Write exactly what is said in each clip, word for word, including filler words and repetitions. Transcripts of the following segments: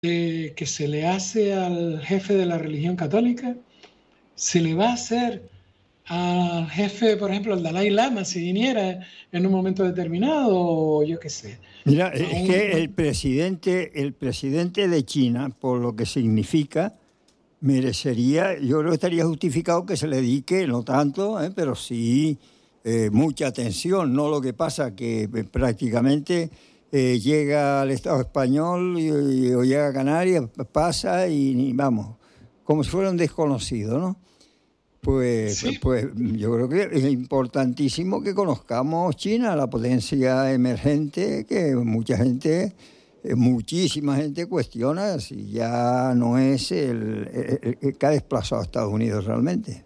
eh, que se le hace al jefe de la religión católica, se le va a hacer al jefe, por ejemplo, al Dalai Lama, si viniera en un momento determinado, o yo qué sé, Mira, a es que el un... presidente, el presidente de China, por lo que significa, merecería, yo creo que estaría justificado que se le dedique, no tanto, ¿eh? pero sí eh, mucha atención. No, lo que pasa que eh, prácticamente eh, llega al Estado español y, y- o llega a Canarias, pasa y, y vamos, como si fuera un desconocido, ¿no? Pues, pues, Sí, pues yo creo que es importantísimo que conozcamos China, la potencia emergente que mucha gente, eh, muchísima gente cuestiona si ya no es el, el- el que ha desplazado a Estados Unidos realmente.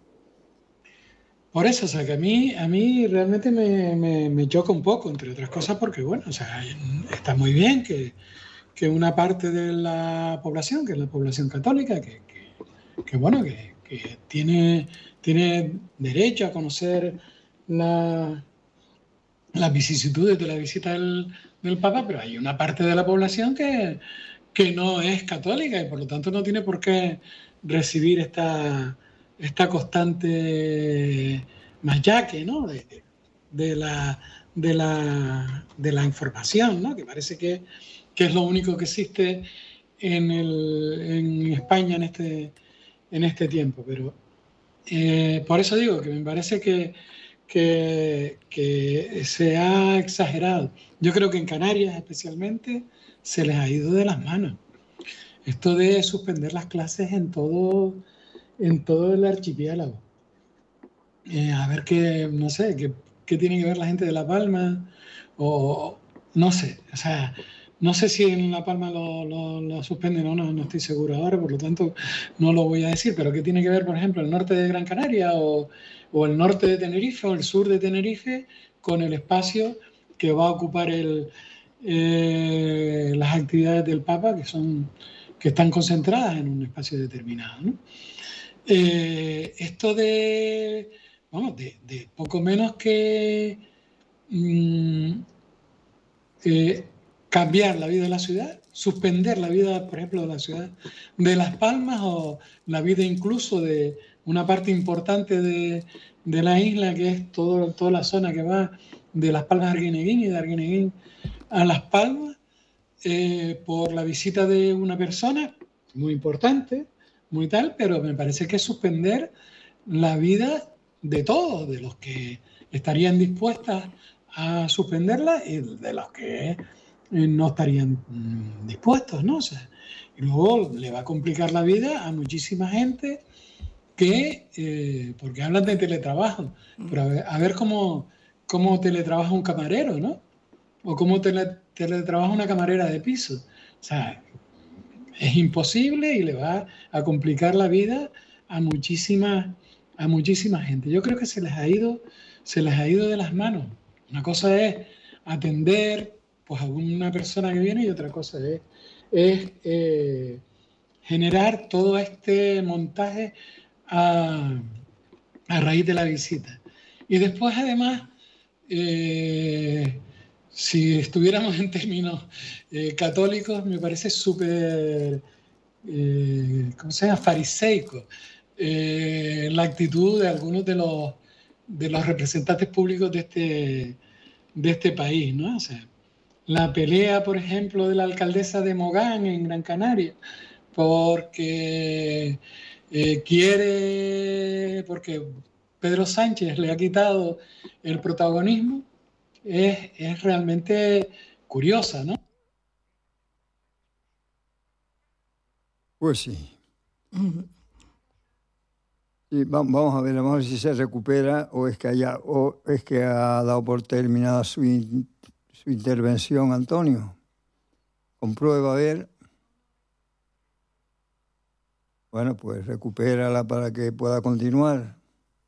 por eso, o sea, que a mí, a mí realmente me, me- me choca un poco, entre otras cosas, porque, bueno, o sea, está muy bien que, que una parte de la población, que es la población católica, que, que- que, bueno, que, que tiene, tiene derecho a conocer la- las vicisitudes de la visita del, del Papa, pero hay una parte de la población que, que no es católica y por lo tanto no tiene por qué recibir esta, esta constante machaque, ¿no? de, de la, de, la, de la información, ¿no? Que parece que, que es lo único que existe en, el, en España en este, en este tiempo. Pero eh, por eso digo que me parece que, que, que se ha exagerado. Yo creo que en Canarias especialmente se les ha ido de las manos. Esto de suspender las clases en todo, en todo el archipiélago. Eh, a ver qué, no sé, qué, qué tiene que ver la gente de La Palma, o no sé, o sea, no sé si en La Palma lo, lo, lo suspenden o no, no estoy seguro ahora, por lo tanto no lo voy a decir, pero qué tiene que ver, por ejemplo, el norte de Gran Canaria o, o el norte de Tenerife o el sur de Tenerife con el espacio que va a ocupar el, eh, las actividades del Papa, que son que están concentradas en un espacio determinado, ¿no? Eh, esto de, vamos, de, de poco menos que mm, eh, cambiar la vida de la ciudad, suspender la vida, por ejemplo, de la ciudad de Las Palmas o la vida incluso de una parte importante de, de la isla, que es todo, toda la zona que va de Las Palmas a Arguineguín y de Arguineguín a Las Palmas, eh, por la visita de una persona muy importante, muy tal, pero me parece que es suspender la vida de todos, de los que estarían dispuestas a suspenderla y de los que eh, no estarían mm, dispuestos, ¿no? O sea, y luego le va a complicar la vida a muchísima gente que, eh, porque hablan de teletrabajo, pero a ver, a ver cómo, cómo teletrabaja un camarero, ¿no? O cómo tele, teletrabaja una camarera de piso. O sea, es imposible y le va a complicar la vida a muchísima, a muchísima gente. Yo creo que se les ha ido, se les ha ido de las manos. Una cosa es atender pues, a una persona que viene y otra cosa es, es eh, generar todo este montaje a, a raíz de la visita. Y después, además, eh, si estuviéramos en términos eh, católicos, me parece súper, eh, ¿cómo se llama? Fariseico eh, la actitud de algunos de los, de los representantes públicos de este, de este país, ¿no? O sea, la pelea, por ejemplo, de la alcaldesa de Mogán en Gran Canaria, porque eh, quiere, porque Pedro Sánchez le ha quitado el protagonismo, es, es realmente curiosa, ¿no? Pues sí. Sí, va- vamos a ver, vamos a ver si se recupera o es que haya, o es que ha dado por terminada su, in- su intervención, Antonio. Comprueba a ver. Bueno, pues recupérala para que pueda continuar.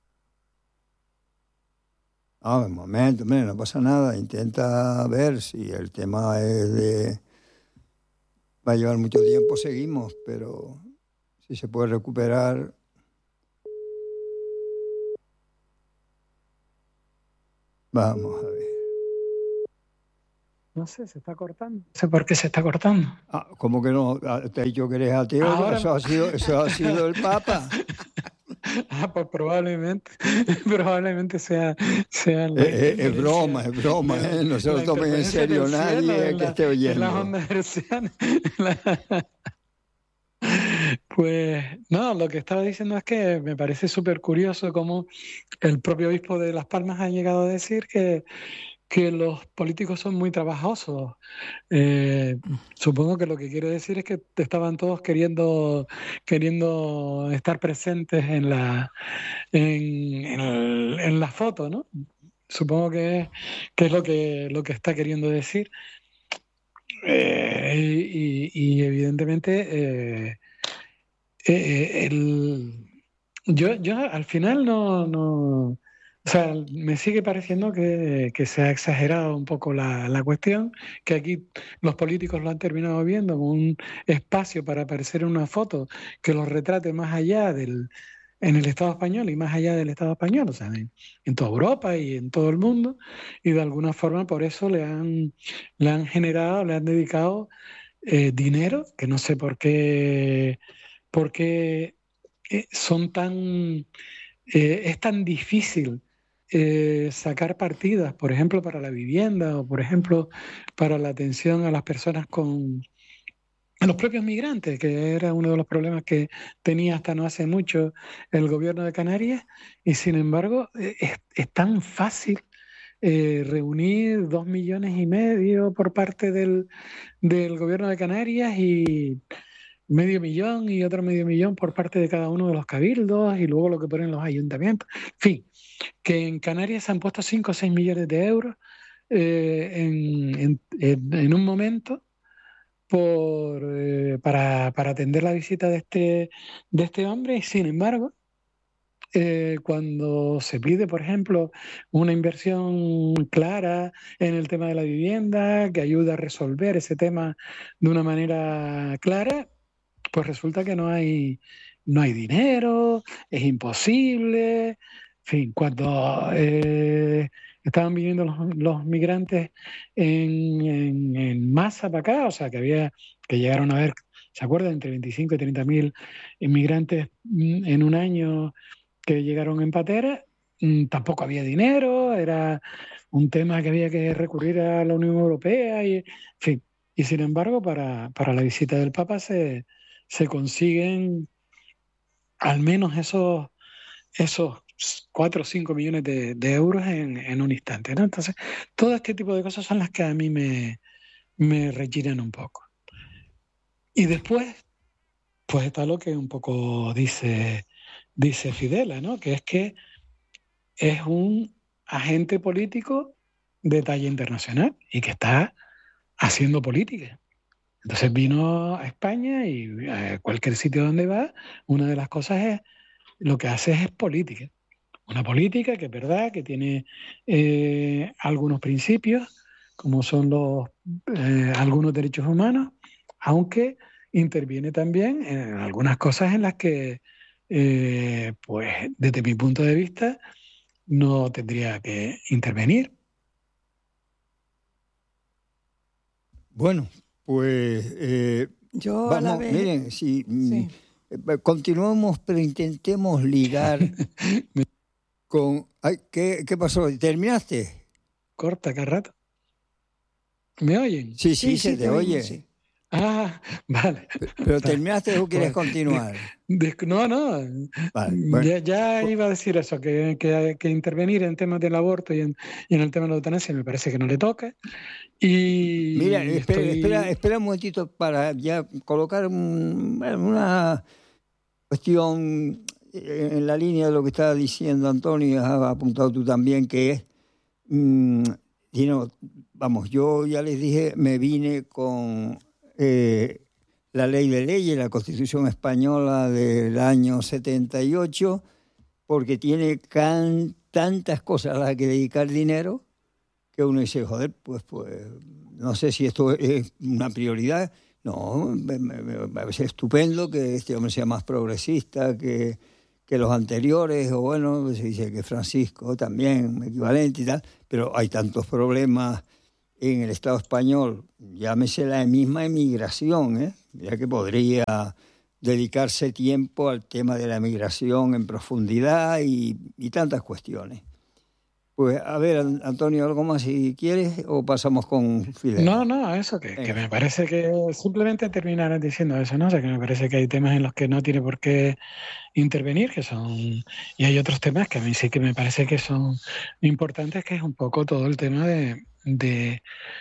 Ah, un momento, hombre, no pasa nada. Intenta ver si el tema es de... Va a llevar mucho tiempo, seguimos, pero si se puede recuperar, vamos a ver. No sé, se está cortando. No sé por qué se está cortando. Ah, ¿cómo que no? Te he dicho que eres ateo. Ahora... Eso ha sido, eso ha sido el Papa. Ah, pues probablemente, probablemente sea, sea la Es, es interferencia, broma, es broma, de, ¿eh? No se lo la tomen en interferencia serio del cielo nadie en, que la, esté en las oyendo. ondas hercianas. La- Pues no, lo que estaba diciendo es que me parece súper curioso cómo el propio obispo de Las Palmas ha llegado a decir que, que los políticos son muy trabajosos. Eh, supongo que lo que quiere decir es que estaban todos queriendo, queriendo estar presentes en la, en, en el- en la foto, ¿no? Supongo que, que es lo que, lo que está queriendo decir. Eh, y, y evidentemente eh, eh, el, yo, yo al final no, no, o sea, me sigue pareciendo que, que se ha exagerado un poco la, la cuestión, que aquí los políticos lo han terminado viendo como un espacio para aparecer en una foto que los retrate más allá del, en el Estado español y más allá del Estado español, o sea, en, en toda Europa y en todo el mundo, y de alguna forma por eso le han, le han generado, le han dedicado eh, dinero, que no sé por qué, por qué eh, son tan, eh, es tan difícil eh, sacar partidas, por ejemplo, para la vivienda o, por ejemplo, para la atención a las personas con, a los propios migrantes, que era uno de los problemas que tenía hasta no hace mucho el gobierno de Canarias, y sin embargo eh, es, es tan fácil eh, reunir dos millones y medio por parte del, del gobierno de Canarias y medio millón y otro medio millón por parte de cada uno de los cabildos y luego lo que ponen los ayuntamientos. En fin, que en Canarias se han puesto cinco o seis millones de euros eh, en, en- en- en un momento por, eh, para, para atender la visita de este, de este hombre y sin embargo, eh, cuando se pide, por ejemplo, una inversión clara en el tema de la vivienda que ayuda a resolver ese tema de una manera clara, pues resulta que no hay, no hay dinero, es imposible. En fin, cuando eh, estaban viniendo los, los migrantes en, en- en masa para acá, o sea, que había, que llegaron a ver, ¿se acuerdan? Entre veinticinco y treinta mil inmigrantes mm, en un año que llegaron en patera, mm, tampoco había dinero, era un tema que había que recurrir a la Unión Europea y, en fin. Y sin embargo, para, para la visita del Papa se, se consiguen al menos esos, esos cuatro o cinco millones de, de euros en, en un instante, ¿no? Entonces, todo este tipo de cosas son las que a mí me, me rechinan un poco. Y después, pues está lo que un poco dice, dice Fidela, ¿no? Que es que es un agente político de talla internacional y que está haciendo política. Entonces vino a España y a cualquier sitio donde va, una de las cosas es, lo que hace es política. Una política que es verdad, que tiene eh, algunos principios, como son los, eh, algunos derechos humanos, aunque interviene también en algunas cosas en las que, eh, pues desde mi punto de vista, no tendría que intervenir. Bueno, pues eh, Yo a la vamos, vez, miren, si mm, sí. eh, continuamos, pero intentemos ligar con... Ay, ¿qué, qué pasó? ¿Terminaste? Corta cada rato. ¿Me oyen? Sí, Sí, sí, se sí, te te oímos, oye. sí. Ah, vale. ¿Pero terminaste o quieres Pues, de- continuar? de- no, no. Vale, bueno. Ya, ya iba a decir eso, que, que, que intervenir en temas del aborto y en, y en el tema de la eutanasia me parece que no le toca. Mira, Y espera, espera, estoy... espera un momentito para ya colocar un- una cuestión en la línea de lo que estaba diciendo Antonio, y has apuntado tú también, que es, mm, you know, vamos, yo ya les dije, me vine con eh, la ley de leyes, la Constitución española del año setenta y ocho, porque tiene can, tantas cosas a las que dedicar dinero, que uno dice, joder, pues, pues no sé si esto es una prioridad. No, me, me, me parece estupendo que este hombre sea más progresista que, que los anteriores, o bueno, se dice que Francisco también, equivalente y tal, pero hay tantos problemas en el Estado español, llámese la misma emigración, ¿eh? Ya que podría dedicarse tiempo al tema de la emigración en profundidad y, y tantas cuestiones. Pues, a ver, Antonio, ¿algo más si quieres o pasamos con Fidel? No, no, eso que, que me parece que simplemente terminar diciendo eso, ¿no? O sea, que me parece que hay temas en los que no tiene por qué intervenir, que son, y hay otros temas que a mí sí que me parece que son importantes, que es un poco todo el tema de, de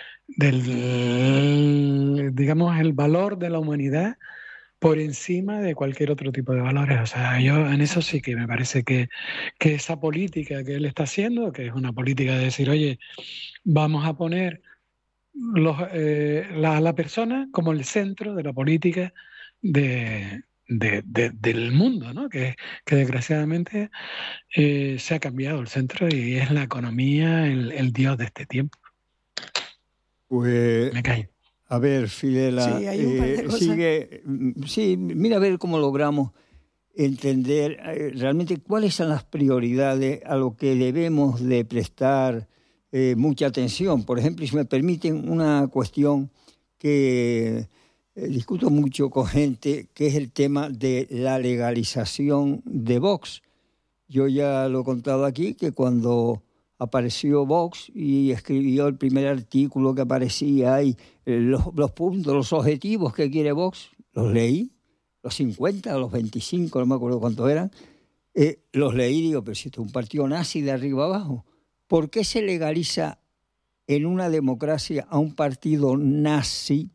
del, digamos, el valor de la humanidad por encima de cualquier otro tipo de valores. O sea, yo en eso sí que me parece que, que esa política que él está haciendo, que es una política de decir, oye, vamos a poner los, eh, la, la persona como el centro de la política de, de, de, del mundo, ¿no? Que, que desgraciadamente eh, se ha cambiado el centro y es la economía el, el dios de este tiempo. Pues, me cae. A ver, Fidela, sí, hay un par de eh, cosas. sigue, sí, mira a ver cómo logramos entender eh, realmente cuáles son las prioridades a lo que debemos de prestar eh, mucha atención. Por ejemplo, si me permiten una cuestión que eh, discuto mucho con gente, que es el tema de la legalización de Vox. Yo ya lo he contado aquí, que cuando apareció Vox y escribió el primer artículo que aparecía ahí, eh, los, los puntos, los objetivos que quiere Vox, los leí, los cincuenta o los veinticinco, no me acuerdo cuántos eran, eh, los leí y digo, pero si esto es un partido nazi de arriba abajo, ¿por qué se legaliza en una democracia a un partido nazi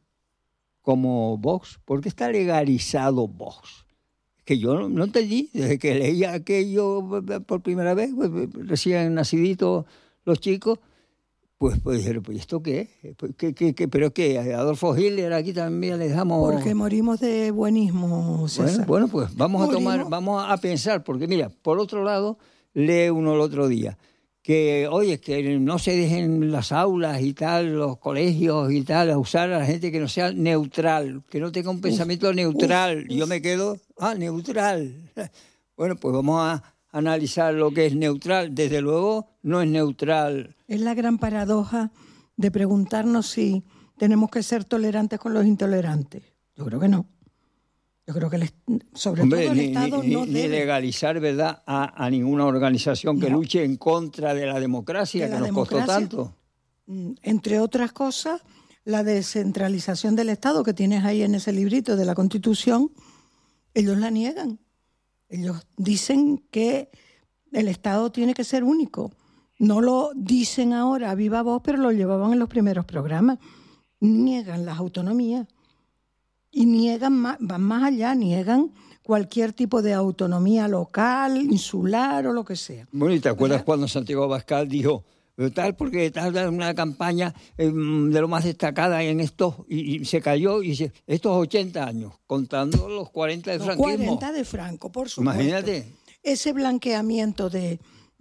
como Vox? ¿Por qué está legalizado Vox? Que yo no, no entendí, desde que leía aquello por primera vez, pues, recién naciditos los chicos, pues, pues dijeron, pues ¿esto qué es? ¿Qué, qué, qué? ¿Pero qué? ¿Adolfo Hitler aquí también le damos...? Porque morimos de buenismo, César. Bueno, bueno, pues vamos ¿Morimos? a tomar, vamos a pensar, porque mira, por otro lado, lee uno el otro día, que, oye, que no se dejen las aulas y tal, los colegios y tal, a usar a la gente que no sea neutral, que no tenga un pensamiento uf, neutral. Uf, Yo uf. me quedo, ah, neutral. Bueno, pues vamos a analizar lo que es neutral. Desde luego, no es neutral. Es la gran paradoja de preguntarnos si tenemos que ser tolerantes con los intolerantes. Yo creo que no. Yo creo que el, sobre Hombre, todo el ni, Estado ni, no ni debe legalizar, ¿verdad?, a, a ninguna organización que no. luche en contra de la democracia, de que la nos democracia, costó tanto. Entre otras cosas, la descentralización del Estado que tienes ahí en ese librito de la Constitución, ellos la niegan. Ellos dicen que el Estado tiene que ser único. No lo dicen ahora a viva voz, pero lo llevaban en los primeros programas. Niegan las autonomías. Y niegan más, van más allá, niegan cualquier tipo de autonomía local, insular o lo que sea. Bueno, ¿y te acuerdas ¿verdad? Cuando Santiago Abascal dijo, tal, porque tal, una campaña eh, de lo más destacada en estos, y, y se cayó, y dice, estos ochenta años, contando los cuarenta de los franquismo. cuarenta de Franco, por supuesto. Imagínate. Ese blanqueamiento de,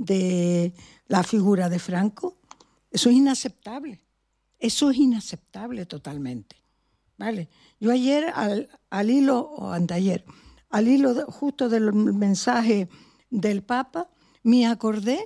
de la figura de Franco, eso es inaceptable. Eso es inaceptable totalmente. ¿Vale? Yo ayer, al, al hilo, o anteayer, al hilo de, justo del mensaje del Papa, me acordé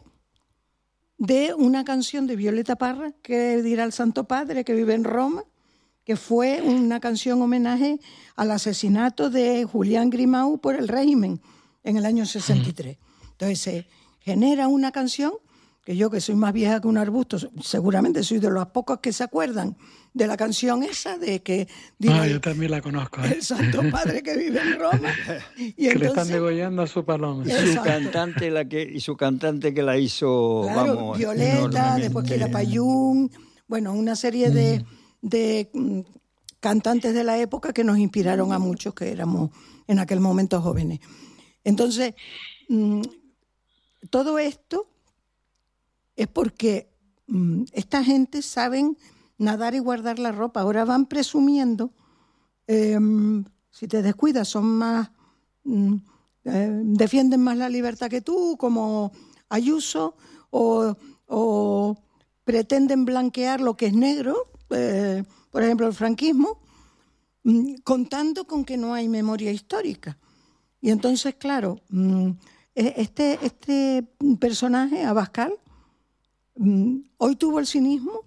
de una canción de Violeta Parra, que dirá el Santo Padre, que vive en Roma, que fue una canción homenaje al asesinato de Julián Grimau por el régimen en el año sesenta y tres. Entonces se genera una canción que yo, que soy más vieja que un arbusto, seguramente soy de los pocos que se acuerdan de la canción esa de que... Ah, yo también la conozco. ¿eh? El Santo Padre que vive en Roma. Y que entonces, le están degollando a su paloma. Y su cantante, la que, y su cantante que la hizo, claro, vamos... Violeta, después que era Payún, bueno, una serie de, de mm, cantantes de la época que nos inspiraron a muchos que éramos en aquel momento jóvenes. Entonces, mm, todo esto es porque mmm, esta gente saben nadar y guardar la ropa. Ahora van presumiendo, eh, si te descuidas, son más, mm, eh, defienden más la libertad que tú, como Ayuso, o, o pretenden blanquear lo que es negro, eh, por ejemplo el franquismo, mm, contando con que no hay memoria histórica. Y entonces, claro, mm, este, este personaje, Abascal, hoy tuvo el cinismo.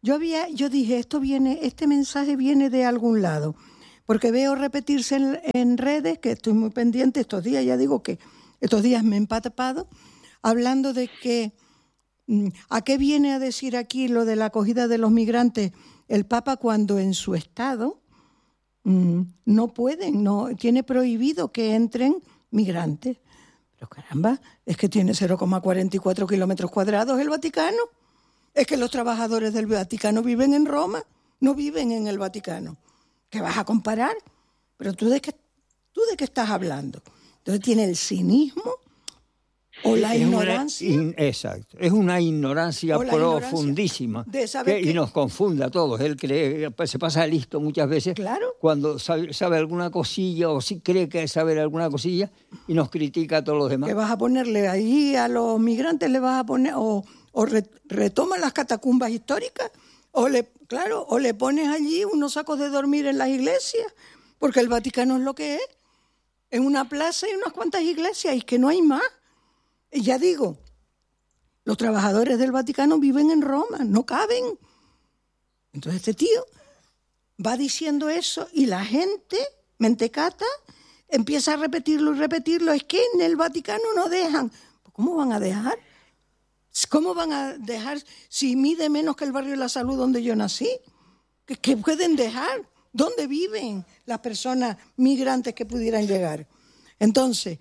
yo había, yo dije, esto viene, este mensaje viene de algún lado, porque veo repetirse en, en redes, que estoy muy pendiente estos días, ya digo que estos días me he empapado, hablando de que ¿a qué viene a decir aquí lo de la acogida de los migrantes el Papa cuando en su estado mmm, no pueden, no tiene prohibido que entren migrantes? Pero caramba, es que tiene cero coma cuarenta y cuatro kilómetros cuadrados el Vaticano. Es que los trabajadores del Vaticano viven en Roma, no viven en el Vaticano. ¿Qué vas a comparar? Pero tú de qué, tú de qué estás hablando. Entonces tiene el cinismo o la es ignorancia. Una, in, exacto, es una ignorancia profundísima ignorancia que, que, y nos confunde a todos. Él cree, se pasa listo muchas veces claro. cuando sabe, sabe alguna cosilla o sí cree que sabe alguna cosilla y nos critica a todos los demás. ¿Qué vas a ponerle ahí a los migrantes? ¿Le vas a poner o, o re, retoman las catacumbas históricas? O le, claro, o le pones allí unos sacos de dormir en las iglesias, porque el Vaticano es lo que es. En una plaza hay unas cuantas iglesias y que no hay más. Y ya digo, los trabajadores del Vaticano viven en Roma, no caben. Entonces este tío va diciendo eso y la gente, mentecata, empieza a repetirlo y repetirlo. Es que en el Vaticano no dejan. ¿Cómo van a dejar? ¿Cómo van a dejar si mide menos que el barrio de la Salud donde yo nací? ¿Qué, qué pueden dejar? ¿Dónde viven las personas migrantes que pudieran llegar? Entonces,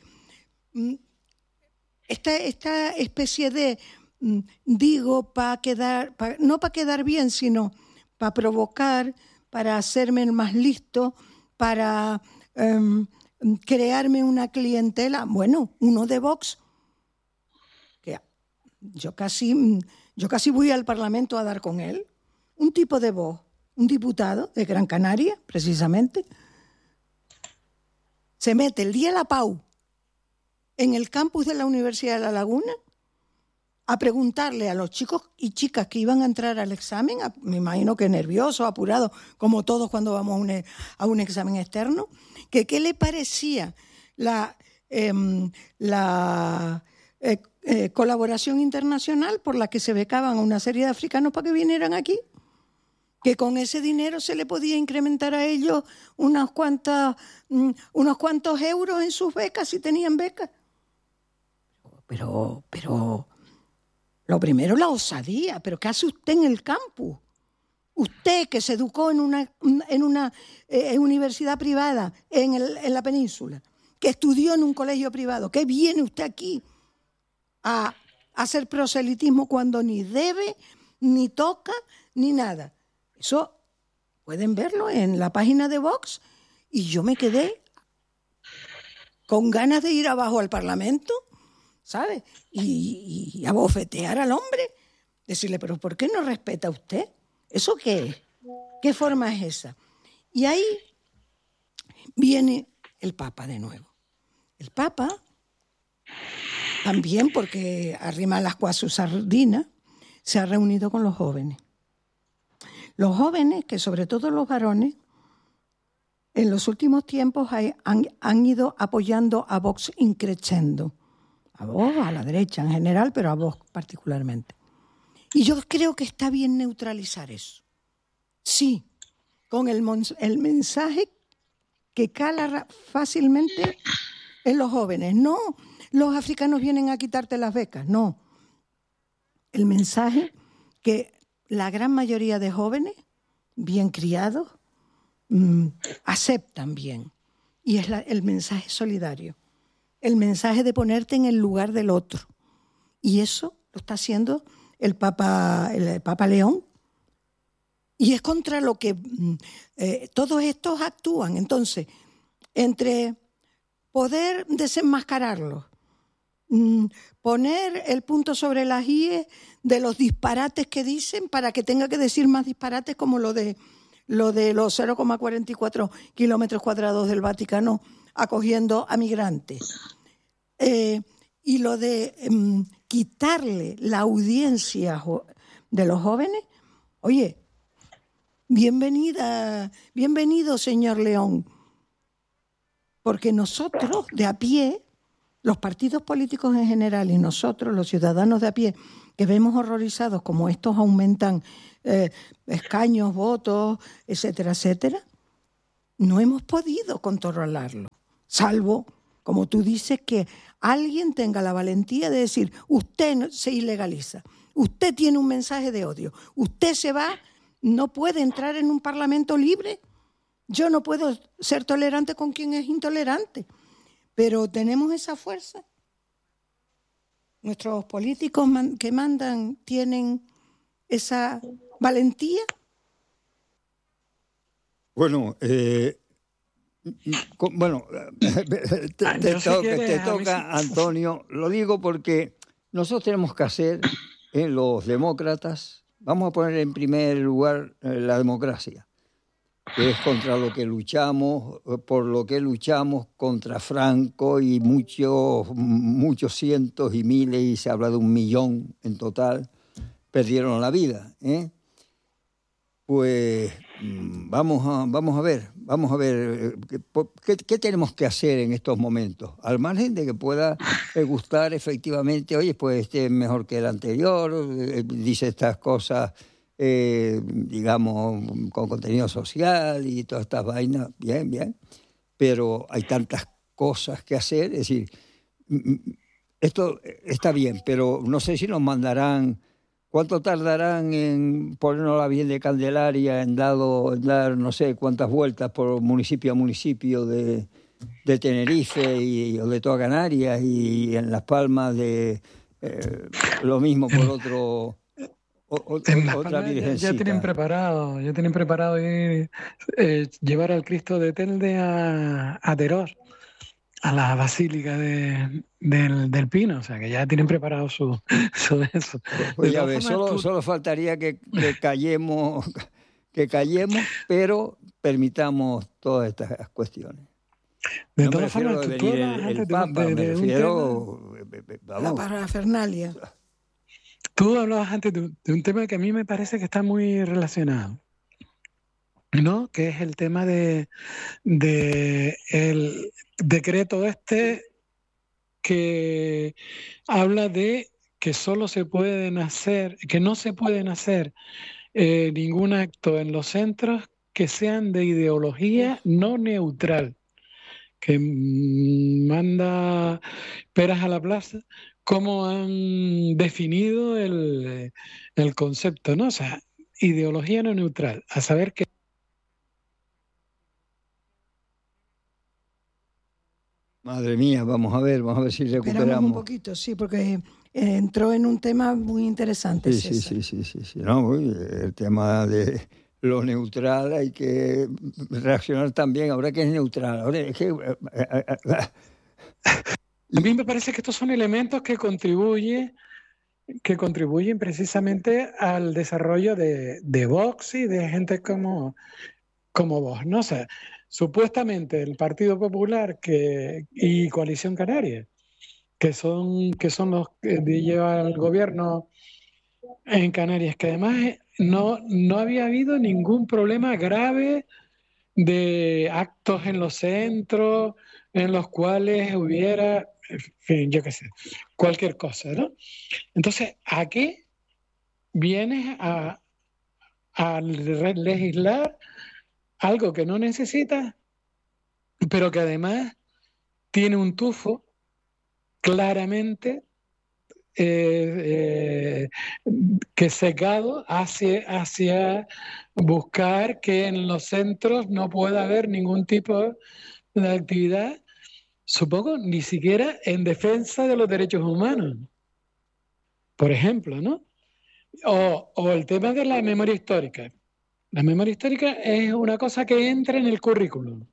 esta, esta especie de, digo, para quedar, pa, no para quedar bien, sino para provocar, para hacerme el más listo, para um, crearme una clientela. Bueno, uno de Vox, que yo casi, yo casi voy al Parlamento a dar con él, un tipo de voz, un diputado de Gran Canaria, precisamente, se mete el día de la Pau en el campus de la Universidad de La Laguna a preguntarle a los chicos y chicas que iban a entrar al examen, a, me imagino que nerviosos, apurados, como todos cuando vamos a un, a un examen externo, que qué le parecía la, eh, la eh, eh, colaboración internacional por la que se becaban a una serie de africanos para que vinieran aquí, que con ese dinero se le podía incrementar a ellos unas cuantas, um, unos cuantos euros en sus becas si tenían becas. Pero, pero, lo primero la osadía, pero ¿qué hace usted en el campus? Usted que se educó en una, en una eh, universidad privada en, el, en la península, que estudió en un colegio privado, ¿qué viene usted aquí a, a hacer proselitismo cuando ni debe, ni toca, ni nada? Eso pueden verlo en la página de Vox y yo me quedé con ganas de ir abajo al Parlamento, ¿sabe? Y, y a bofetear al hombre, decirle, pero ¿por qué no respeta usted? ¿Eso qué es? ¿Qué forma es esa? Y ahí viene el Papa de nuevo. El Papa, también porque arrima las cuas su sardina, se ha reunido con los jóvenes. Los jóvenes, que sobre todo los varones, en los últimos tiempos hay, han, han ido apoyando a Vox increchendo. A Vox, a la derecha en general, pero a Vox particularmente. Y yo creo que está bien neutralizar eso. Sí, con el, el mensaje que cala fácilmente en los jóvenes. No, los africanos vienen a quitarte las becas, no. El mensaje que la gran mayoría de jóvenes, bien criados, mmm, aceptan bien. Y es la, el mensaje solidario. El mensaje de ponerte en el lugar del otro. Y eso lo está haciendo el Papa, el Papa León. Y es contra lo que eh, todos estos actúan. Entonces, entre poder desenmascararlos, mmm, poner el punto sobre las íes de los disparates que dicen para que tenga que decir más disparates como lo de, lo de los cero coma cuarenta y cuatro kilómetros cuadrados del Vaticano acogiendo a migrantes. Eh, y lo de eh, quitarle la audiencia de los jóvenes, oye, bienvenida, bienvenido, señor León, porque nosotros de a pie, los partidos políticos en general y nosotros, los ciudadanos de a pie, que vemos horrorizados como estos aumentan eh, escaños, votos, etcétera, etcétera, no hemos podido controlarlo, salvo, como tú dices, que alguien tenga la valentía de decir, usted se ilegaliza, usted tiene un mensaje de odio, usted se va, no puede entrar en un parlamento libre, yo no puedo ser tolerante con quien es intolerante, pero tenemos esa fuerza. Nuestros políticos man- que mandan tienen esa valentía. Bueno, eh, con- bueno, te, Ah, te yo si toca, quieres, te a mí toca, sí. Antonio. Lo digo porque nosotros tenemos que hacer, en los demócratas, vamos a poner en primer lugar eh, la democracia, que es contra lo que luchamos, eh, por lo que luchamos contra Franco y muchos, muchos cientos y miles, y se habla de un millón en total, perdieron la vida, ¿eh? Pues mm, vamos a, vamos a ver, vamos a ver eh, qué, po- qué- qué tenemos que hacer en estos momentos, al margen de que pueda eh, gustar efectivamente, oye, pues este es mejor que el anterior, eh, dice estas cosas, eh, digamos, con contenido social y todas estas vainas, bien, bien, pero hay tantas cosas que hacer, es decir, mm, mm, esto está bien, pero no sé si nos mandarán. ¿Cuánto tardarán en ponernos la Virgen de Candelaria, en, dado, en dar no sé cuántas vueltas por municipio a municipio de, de Tenerife y, o de toda Canarias, y en Las Palmas de eh, lo mismo por otro o- o- En Las otra Palmas ya, ya tienen virgencita? preparado, ya tienen preparado ir, eh, llevar al Cristo de Telde a, a Teror, a la Basílica de, del, del Pino, o sea que ya tienen preparado su, su eso. Pues, pues De ya todas ves, formas, solo, tú, solo faltaría que, que callemos, que callemos, pero permitamos todas estas cuestiones. de No me todas formas formas, refiero de tú, tú venir el, hablabas el antes de, un- Papa, de- me de un tema, refiero, eh, eh, La vamos, parafernalia. tú hablabas antes de, un de un tema que a mí me parece que está muy relacionado, ¿no? Que es el tema de, de el decreto este que habla de que solo se pueden hacer, que no se pueden hacer eh, ningún acto en los centros que sean de ideología no neutral, que mm, manda peras a la plaza, cómo han definido el, el concepto, ¿no? O sea, ideología no neutral, a saber que... madre mía, vamos a ver, vamos a ver si Esperamos un recuperamos. poquito, sí, porque eh, entró en un tema muy interesante, Sí, sí, César. sí, sí, sí, sí. No, uy, el tema de lo neutral hay que reaccionar también. Ahora que es neutral, ahora es que eh, eh, eh, A mí me parece que estos son elementos que contribuyen, que contribuyen precisamente al desarrollo de, de Vox y de gente como, como vos, ¿no? O sea, supuestamente el Partido Popular que, y Coalición Canaria, que son, que son los que llevan el gobierno en Canarias, que además eh, no, no había habido ningún problema grave de actos en los centros en los cuales hubiera, en fin, yo qué sé, cualquier cosa, ¿no? Entonces, ¿a qué vienes a, a legislar algo que no necesitas, pero que además tiene un tufo claramente eh, eh, que secado hacia, hacia buscar que en los centros no pueda haber ningún tipo de actividad, supongo, ni siquiera en defensa de los derechos humanos, por ejemplo, ¿no? O, o el tema de la memoria histórica. La memoria histórica es una cosa que entra en el currículum.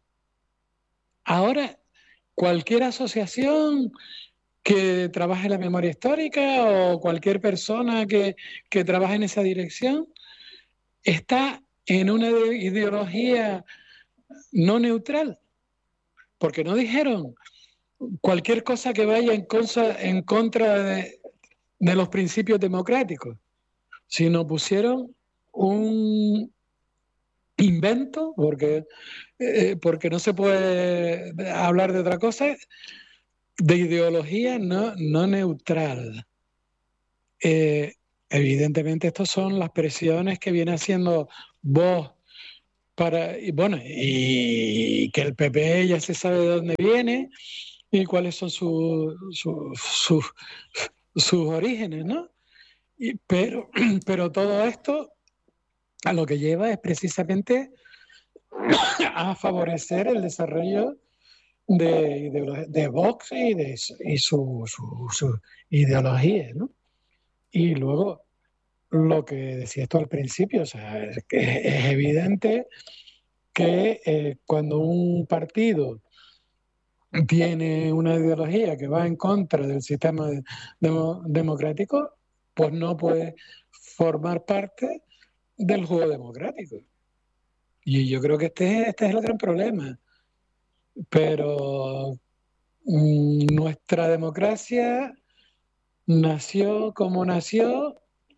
Ahora, cualquier asociación que trabaje en la memoria histórica o cualquier persona que, que trabaje en esa dirección está en una ideología no neutral, porque no dijeron cualquier cosa que vaya en, cosa, en contra de, de los principios democráticos, sino pusieron un invento, porque, eh, porque no se puede hablar de otra cosa, de ideología no, no neutral. Eh, evidentemente, estas son las presiones que viene haciendo Vox para, y bueno, y que el P P ya se sabe de dónde viene y cuáles son su, su, su, sus orígenes, ¿no? Y, pero, pero todo esto a lo que lleva es precisamente a favorecer el desarrollo de, de, de Vox y, de, y su, su, su ideología, ¿no? Y luego, lo que decías tú al principio, o sea, es, que es evidente que eh, cuando un partido tiene una ideología que va en contra del sistema de, de, democrático, pues no puede formar parte del juego democrático. Y yo creo que este, este es el gran problema. Pero mmm, nuestra democracia nació como nació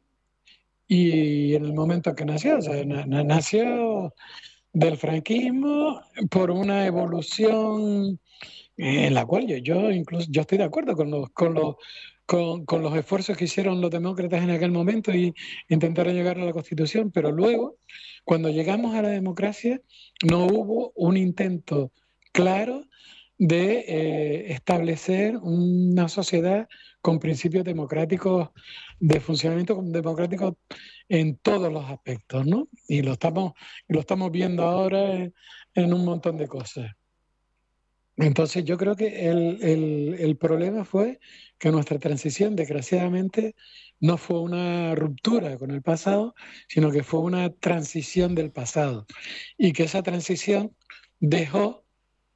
y en el momento que nació, o sea, na, na, nació del franquismo por una evolución en la cual yo, yo incluso yo estoy de acuerdo con los, con los con, con los esfuerzos que hicieron los demócratas en aquel momento y intentaron llegar a la Constitución, pero luego, cuando llegamos a la democracia, no hubo un intento claro de eh, establecer una sociedad con principios democráticos, de funcionamiento democrático en todos los aspectos, ¿no? Y lo estamos, lo estamos viendo ahora en, en un montón de cosas. Entonces yo creo que el, el, el problema fue que nuestra transición, desgraciadamente, no fue una ruptura con el pasado, sino que fue una transición del pasado. Y que esa transición dejó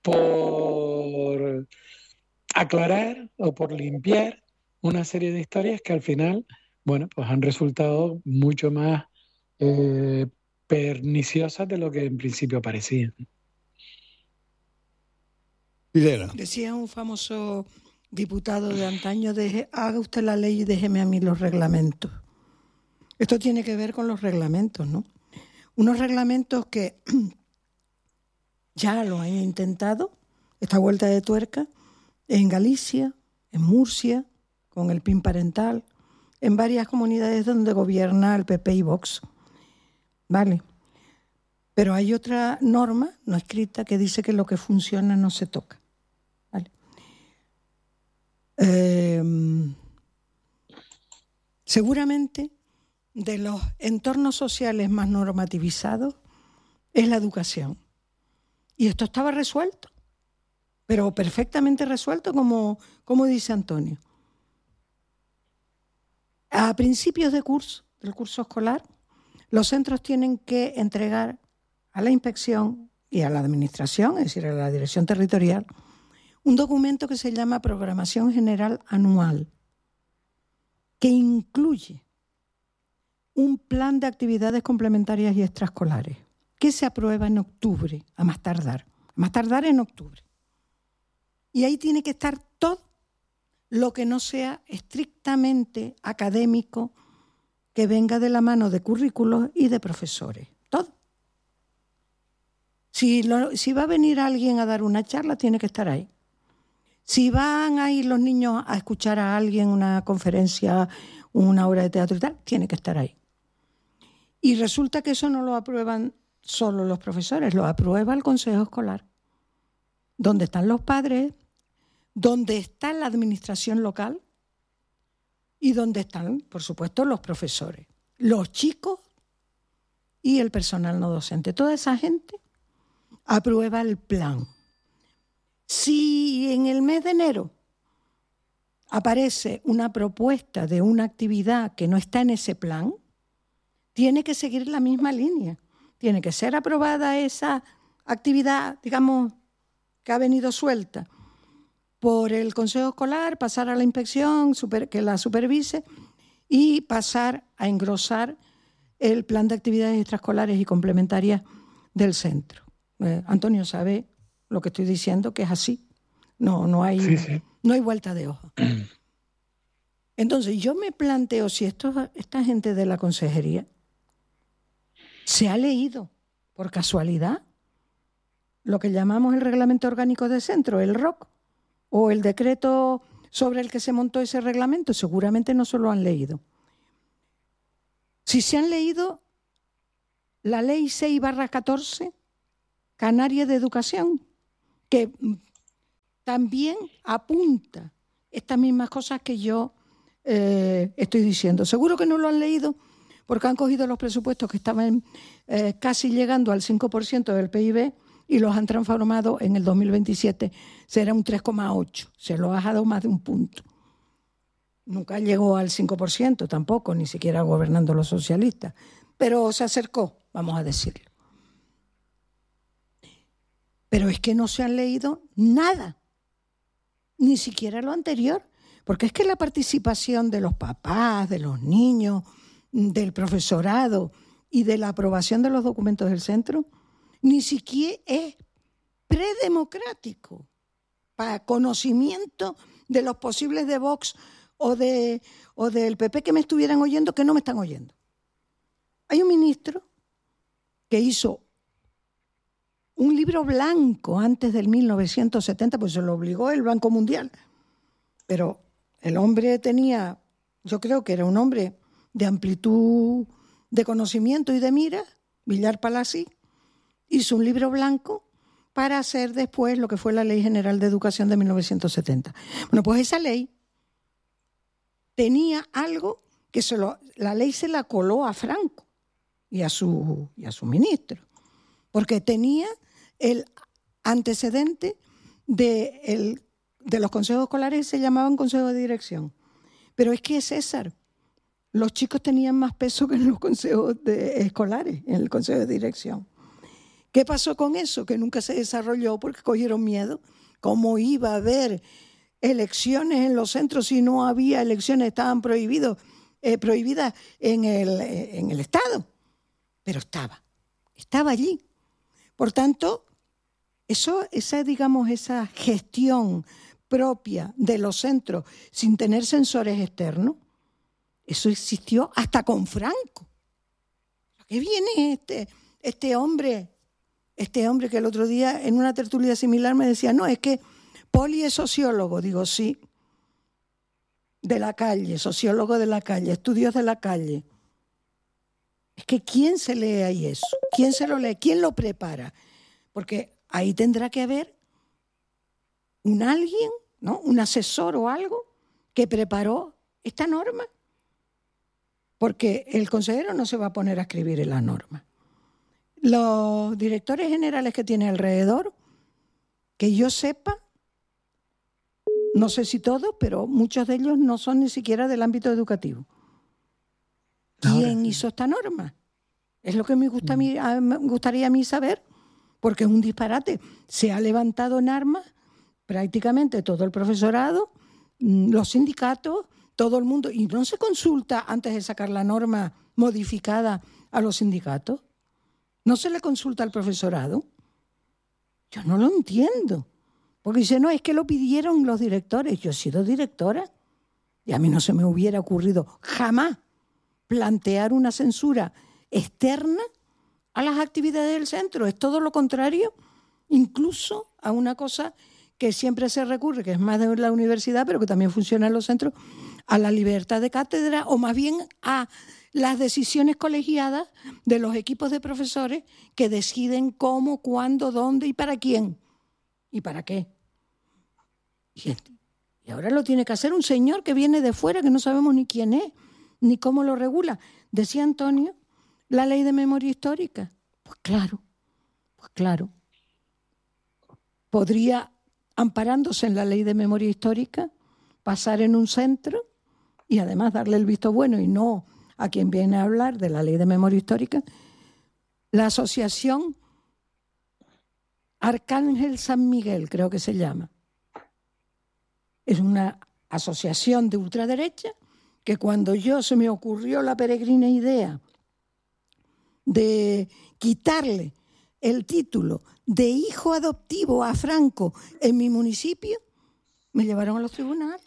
por aclarar o por limpiar una serie de historias que al final, bueno, pues han resultado mucho más eh, perniciosas de lo que en principio parecían. Videla. Decía un famoso diputado de antaño, deje, haga usted la ley y déjeme a mí los reglamentos. Esto tiene que ver con los reglamentos, ¿no? Unos reglamentos que ya lo han intentado, esta vuelta de tuerca, en Galicia, en Murcia, con el P I N parental, en varias comunidades donde gobierna el P P y Vox. ¿Vale? Pero hay otra norma no escrita que dice que lo que funciona no se toca. ¿Vale? Eh, seguramente de los entornos sociales más normativizados es la educación. Y esto estaba resuelto, pero perfectamente resuelto, como, como dice Antonio. A principios de curso, del curso escolar, los centros tienen que entregar a la inspección y a la administración, es decir, a la dirección territorial, un documento que se llama Programación General Anual, que incluye un plan de actividades complementarias y extraescolares, que se aprueba en octubre, a más tardar, a más tardar en octubre. Y ahí tiene que estar todo lo que no sea estrictamente académico, que venga de la mano de currículos y de profesores. Todo. Si, lo, si va a venir alguien a dar una charla, tiene que estar ahí. Si van a ir los niños a escuchar a alguien una conferencia, una obra de teatro y tal, tiene que estar ahí. Y resulta que eso no lo aprueban solo los profesores, lo aprueba el Consejo Escolar, donde están los padres, donde está la administración local y donde están, por supuesto, los profesores, los chicos y el personal no docente. Toda esa gente aprueba el plan. Si en el mes de enero aparece una propuesta de una actividad que no está en ese plan, tiene que seguir la misma línea. Tiene que ser aprobada esa actividad, digamos, que ha venido suelta por el Consejo Escolar, pasar a la inspección, super, que la supervise y pasar a engrosar el plan de actividades extraescolares y complementarias del centro. Eh, Antonio sabe lo que estoy diciendo, que es así. No, no hay, sí, sí. No hay vuelta de hoja. Entonces, yo me planteo si esto, esta gente de la consejería se ha leído por casualidad lo que llamamos el Reglamento Orgánico de Centro, el R O C, o el decreto sobre el que se montó ese reglamento, seguramente no se lo han leído. Si se han leído la ley seis barra catorce, Canaria de Educación, que también apunta estas mismas cosas que yo eh, estoy diciendo. Seguro que no lo han leído porque han cogido los presupuestos que estaban eh, casi llegando al cinco por ciento del P I B y los han transformado en el dos mil veintisiete, será un tres coma ocho, se lo ha bajado más de un punto. Nunca llegó al cinco por ciento tampoco, ni siquiera gobernando los socialistas, pero se acercó, vamos a decirlo. Pero es que no se han leído nada, ni siquiera lo anterior, porque es que la participación de los papás, de los niños, del profesorado y de la aprobación de los documentos del centro, ni siquiera es predemocrático para conocimiento de los posibles de Vox o, de, o del P P que me estuvieran oyendo, que no me están oyendo. Hay un ministro que hizo un libro blanco antes del mil novecientos setenta, pues se lo obligó el Banco Mundial. Pero el hombre tenía, yo creo que era un hombre de amplitud de conocimiento y de mira, Villar Palasí, hizo un libro blanco para hacer después lo que fue la Ley General de Educación de mil novecientos setenta. Bueno, pues esa ley tenía algo que se lo, la ley se la coló a Franco y a su, y a su ministro, porque tenía el antecedente de, el, de los consejos escolares, se llamaban consejos de dirección. Pero es que, César, los chicos tenían más peso que en los consejos de, escolares, en el consejo de dirección. ¿Qué pasó con eso? Que nunca se desarrolló porque cogieron miedo. ¿Cómo iba a haber elecciones en los centros si no había elecciones? Estaban prohibidos, eh, prohibidas en el, en el Estado. Pero estaba, estaba allí. Por tanto, eso, esa, digamos, esa gestión propia de los centros sin tener sensores externos, eso existió hasta con Franco. ¿Qué viene este, este hombre? Este hombre que el otro día en una tertulia similar me decía, no, es que Poli es sociólogo. Digo, sí, de la calle, sociólogo de la calle, estudios de la calle. Es que ¿quién se lee ahí eso? ¿Quién se lo lee? ¿Quién lo prepara? Porque ahí tendrá que haber un alguien, ¿no? Un asesor o algo que preparó esta norma. Porque el consejero no se va a poner a escribir en la norma. Los directores generales que tiene alrededor, que yo sepa, no sé si todos, pero muchos de ellos no son ni siquiera del ámbito educativo. ¿Quién hizo esta norma? Es lo que me, gusta a mí, a, me gustaría a mí saber, porque es un disparate. Se ha levantado en armas prácticamente todo el profesorado, los sindicatos, todo el mundo, y no se consulta antes de sacar la norma modificada a los sindicatos. ¿No se le consulta al profesorado? Yo no lo entiendo. Porque dice, no, es que lo pidieron los directores. Yo he sido directora y a mí no se me hubiera ocurrido jamás plantear una censura externa a las actividades del centro. Es todo lo contrario, incluso a una cosa que siempre se recurre, que es más de la universidad, pero que también funciona en los centros, a la libertad de cátedra, o más bien a las decisiones colegiadas de los equipos de profesores que deciden cómo, cuándo, dónde y para quién. ¿Y para qué? Y ahora lo tiene que hacer un señor que viene de fuera, que no sabemos ni quién es, ni cómo lo regula. Decía Antonio, la ley de memoria histórica. Pues claro, pues claro. Podría, amparándose en la ley de memoria histórica, pasar en un centro y además darle el visto bueno y no a quien viene a hablar de la ley de memoria histórica, la asociación Arcángel San Miguel, creo que se llama. Es una asociación de ultraderecha que cuando yo se me ocurrió la peregrina idea de quitarle el título de hijo adoptivo a Franco en mi municipio, me llevaron a los tribunales.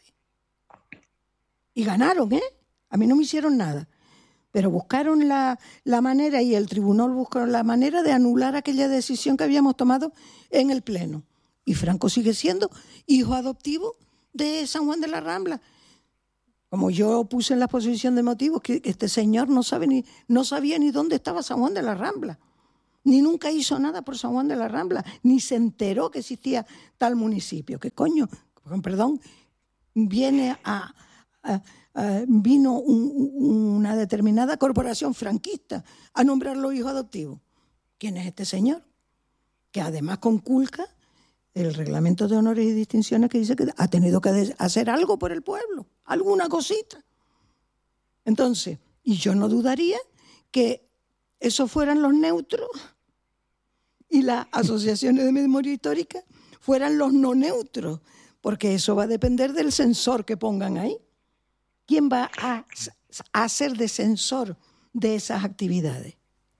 Y ganaron, ¿eh? A mí no me hicieron nada. Pero buscaron la, la manera, y el tribunal buscó la manera de anular aquella decisión que habíamos tomado en el Pleno. Y Franco sigue siendo hijo adoptivo de San Juan de la Rambla. Como yo puse en la exposición de motivos, que este señor no sabe ni, no sabía ni dónde estaba San Juan de la Rambla, ni nunca hizo nada por San Juan de la Rambla, ni se enteró que existía tal municipio. ¿Qué coño? Perdón, viene a, a, a vino un, una determinada corporación franquista a nombrarlo hijo adoptivo. ¿Quién es este señor? Que además conculca el reglamento de honores y distinciones, que dice que ha tenido que hacer algo por el pueblo, alguna cosita. Entonces, y yo no dudaría que esos fueran los neutros y las asociaciones de memoria histórica fueran los no neutros, porque eso va a depender del censor que pongan ahí. ¿Quién va a, a hacer de censor de esas actividades?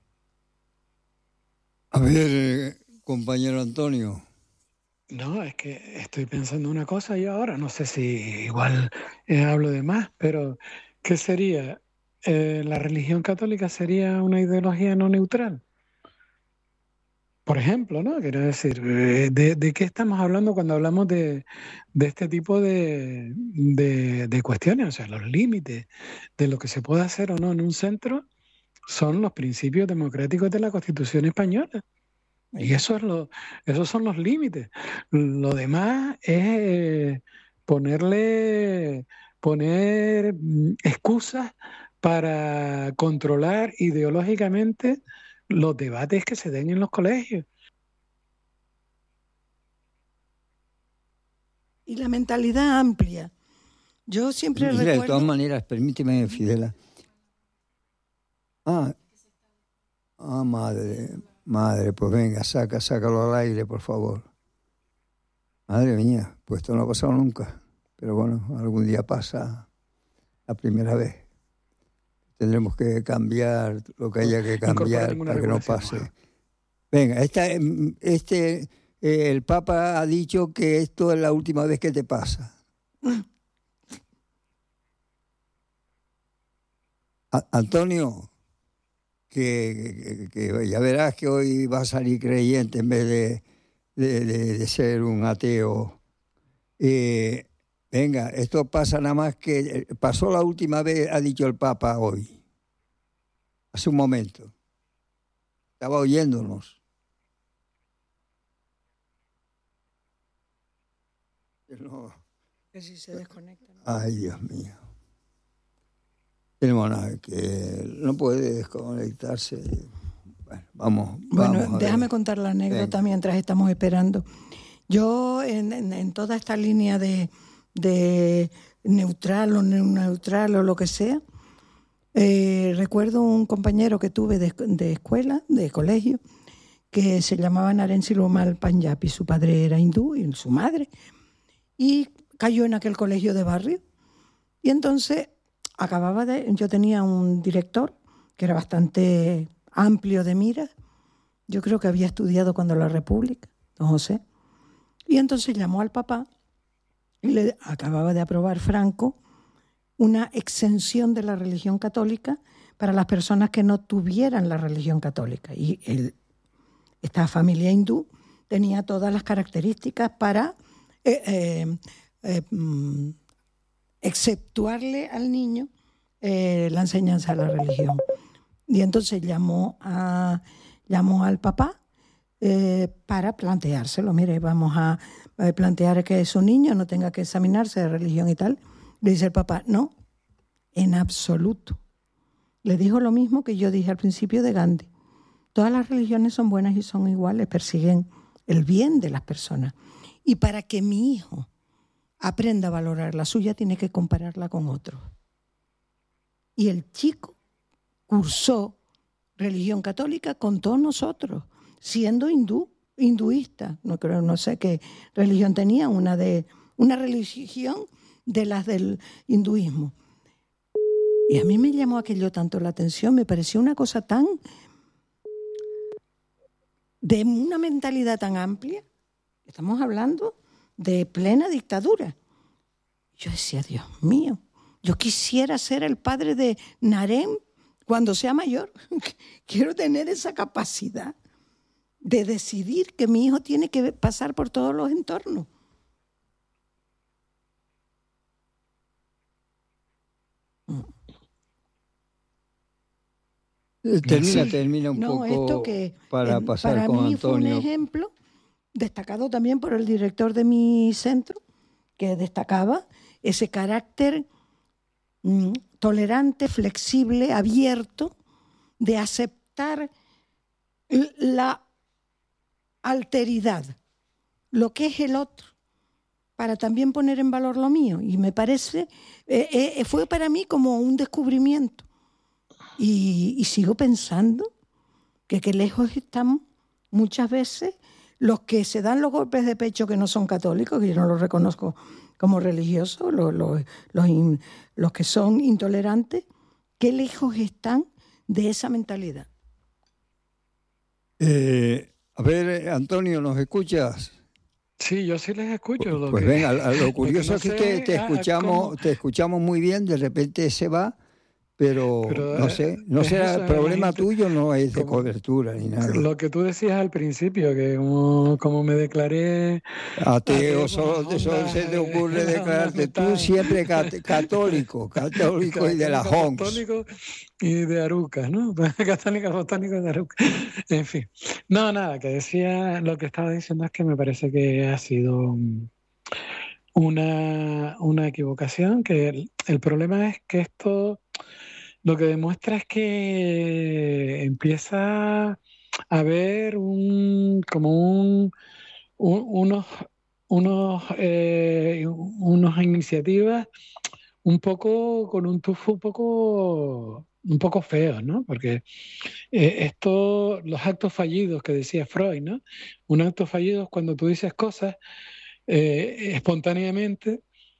A ver, compañero Antonio. No, es que estoy pensando una cosa yo ahora, no sé si igual eh, hablo de más, pero ¿qué sería? Eh, ¿la religión católica sería una ideología no neutral? Por ejemplo, ¿no? Quiero decir, eh, de, ¿de qué estamos hablando cuando hablamos de, de este tipo de, de, de cuestiones? O sea, los límites de lo que se puede hacer o no en un centro son los principios democráticos de la Constitución española. Y eso es lo, esos son los límites. Lo demás es eh, ponerle, poner mm, excusas para controlar ideológicamente los debates que se den en los colegios. Y la mentalidad amplia. Yo siempre Mira, recuerdo... de todas maneras, permíteme, Fidela. Ah, ah, madre... Madre, pues venga, saca, sácalo al aire, por favor. Madre mía, pues esto no ha pasado nunca. Pero bueno, algún día pasa la primera vez. Tendremos que cambiar lo que haya que cambiar para que no pase. Venga, esta, este, eh, el Papa ha dicho que esto es la última vez que te pasa. A- Antonio... Que, que, que ya verás que hoy va a salir creyente en vez de, de, de, de ser un ateo. Eh, venga, esto pasa nada más que... Pasó la última vez, ha dicho el Papa hoy, hace un momento. Estaba oyéndonos. No. Que si se desconecta, ¿no? Ay, Dios mío. Tenemos nada, que no puede desconectarse. Bueno, vamos. Bueno, vamos déjame contar la anécdota Venga. Mientras estamos esperando. Yo, en, en, en toda esta línea de, de neutral o no neutral o lo que sea, eh, recuerdo un compañero que tuve de, de escuela, de colegio, que se llamaba Naren Silumal Panjabi. Su padre era hindú y su madre. Y cayó en aquel colegio de barrio. Y entonces... Acababa de, yo tenía un director que era bastante amplio de miras. Yo creo que había estudiado cuando la República, don José. Y entonces llamó al papá y le acababa de aprobar Franco una exención de la religión católica para las personas que no tuvieran la religión católica. Y él, esta familia hindú tenía todas las características para eh, eh, eh, exceptuarle al niño eh, la enseñanza de la religión. Y entonces llamó, a, llamó al papá eh, para planteárselo. Mire, vamos a, a plantear que su niño no tenga que examinarse de religión y tal. Le dice el papá, no, en absoluto. Le dijo lo mismo que yo dije al principio de Gandhi. Todas las religiones son buenas y son iguales, persiguen el bien de las personas. Y para que mi hijo aprenda a valorar la suya, tiene que compararla con otros. Y el chico cursó religión católica con todos nosotros, siendo hindú, hinduista. No creo, no sé qué religión tenía, una de una religión de las del hinduismo. Y a mí me llamó aquello tanto la atención, me pareció una cosa tan de una mentalidad tan amplia. Estamos hablando de plena dictadura. Yo decía, Dios mío, yo quisiera ser el padre de Naren cuando sea mayor. Quiero tener esa capacidad de decidir que mi hijo tiene que pasar por todos los entornos. Termina, Sí. termina un no, poco esto que, para eh, pasar para con mí fue un Antonio. ejemplo destacado también por el director de mi centro, que destacaba ese carácter mm, tolerante, flexible, abierto, de aceptar la alteridad, lo que es el otro, para también poner en valor lo mío. Y me parece, eh, eh, fue para mí como un descubrimiento. Y, y sigo pensando que qué lejos estamos muchas veces los que se dan los golpes de pecho que no son católicos, que yo no los reconozco como religiosos, los, los, los, in, los que son intolerantes, qué lejos están de esa mentalidad. Eh, a ver, Antonio, ¿nos escuchas? Sí, yo sí les escucho. Lo pues que, venga, lo curioso lo es que no que te, sé, te ah, escuchamos, cómo, te escuchamos muy bien, de repente se va, pero, pero no eh, sé, no es será eso, el la problema gente, tuyo, no es de como cobertura ni nada. lo que tú decías al principio, que como, como me declaré Ateo, ateo por las solo, solo ondas, se te eh, ocurre las ondas declararte tú metadas, siempre cat- católico, católico y de la católico H O M S. apostólico y de Arucas, ¿no? Católico apostólico de Arucas. En fin. No, nada, que decía, lo que estaba diciendo es que me parece que ha sido una, una equivocación, que el, el problema es que esto lo que demuestra es que empieza a haber un, como un, un- unos, unos, eh, unas iniciativas un poco con un tufo un poco, un poco feo, ¿no? Porque eh, esto, los actos fallidos que decía Freud, ¿no? Un acto fallido es cuando tú dices cosas eh, espontáneamente